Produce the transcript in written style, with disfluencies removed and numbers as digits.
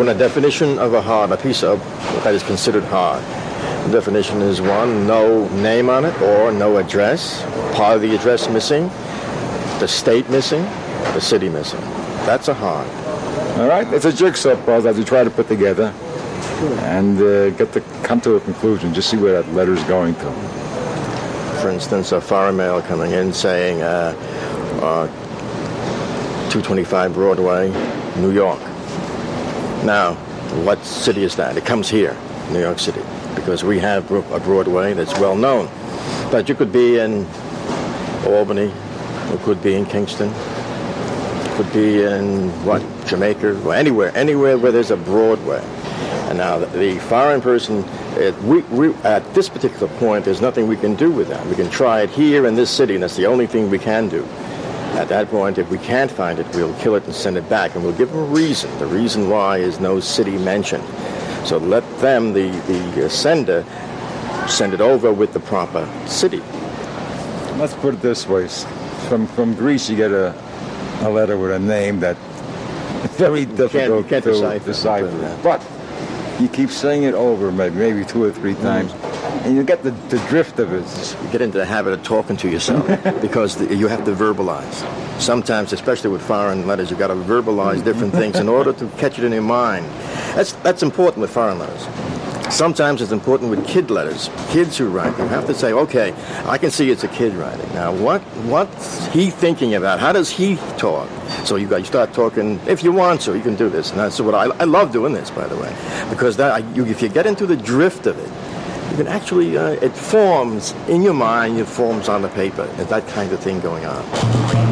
when a definition of a hard, a piece of that is considered hard, the definition is one, no name on it or no address, part of the address missing, the state missing, the city missing. That's a hard. All right, it's a jigsaw puzzle that we try to put together and come to a conclusion, just see where that letter's going to. For instance, a foreign mail coming in saying 225 Broadway, New York. Now, what city is that? It comes here, New York City, because we have a Broadway that's well known. But you could be in Albany, it could be in Kingston, could be in, Jamaica, or anywhere where there's a Broadway. And now the foreign person, we at this particular point, there's nothing we can do with that. We can try it here in this city, and that's the only thing we can do. At that point, if we can't find it, we'll kill it and send it back, and we'll give them a reason. The reason why is no city mentioned. So let them, the sender, send it over with the proper city. Let's put it this way. From Greece, you get a letter with a name that very difficult to decipher. But you keep saying it over maybe 2 or 3 times, and you get the drift of it. You get into the habit of talking to yourself because you have to verbalize. Sometimes, especially with foreign letters, you've got to verbalize different things in order to catch it in your mind. That's important with foreign letters. Sometimes it's important with kid letters. Kids who write, you have to say, okay, I can see it's a kid writing. Now, what's he thinking about? How does he talk? So you start talking, if you want to, you can do this. And that's what I love doing this, by the way, because if you get into the drift of it, you can actually, it forms in your mind, it forms on the paper. There's that kind of thing going on.